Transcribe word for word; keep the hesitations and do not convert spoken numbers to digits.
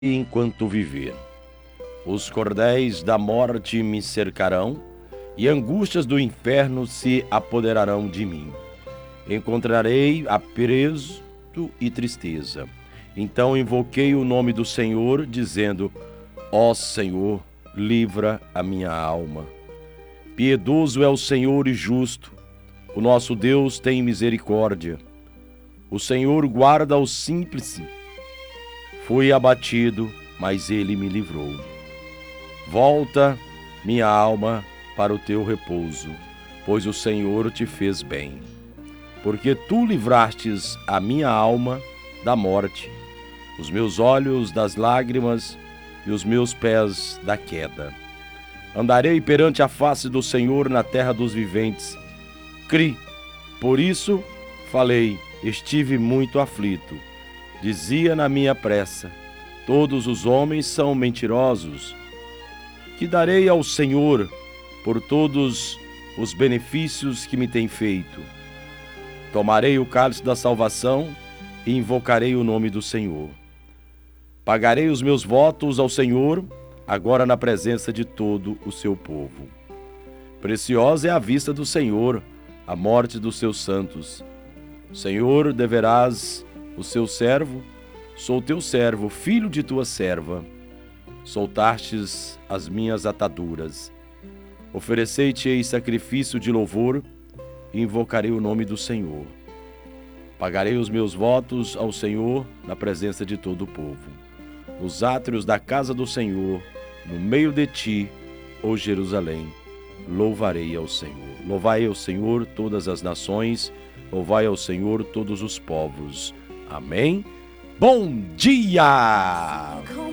enquanto viver. Os cordéis da morte me cercarão, e angústias do inferno se apoderarão de mim. Encontrarei apreço e tristeza. Então invoquei o nome do Senhor, dizendo: ó Senhor, livra a minha alma. Piedoso é o Senhor e justo. O nosso Deus tem misericórdia. O Senhor guarda o simples. Fui abatido, mas ele me livrou. Volta, minha alma, para o teu repouso, pois o Senhor te fez bem. Porque tu livrastes a minha alma da morte, os meus olhos das lágrimas e os meus pés da queda. Andarei perante a face do Senhor na terra dos viventes. Cri, por isso falei, estive muito aflito. Dizia na minha pressa: todos os homens são mentirosos. Que darei ao Senhor por todos os benefícios que me tem feito? Tomarei o cálice da salvação e invocarei o nome do Senhor. Pagarei os meus votos ao Senhor, agora na presença de todo o seu povo. Preciosa é a vista do Senhor, a morte dos seus santos. Senhor, deverás o seu servo, sou teu servo, filho de tua serva. Soltastes as minhas ataduras. Oferecei-te-ei sacrifício de louvor e invocarei o nome do Senhor. Pagarei os meus votos ao Senhor na presença de todo o povo. Nos átrios da casa do Senhor, no meio de ti, ó Jerusalém, louvarei ao Senhor. Louvai ao Senhor todas as nações, louvai ao Senhor todos os povos. Amém? Bom dia!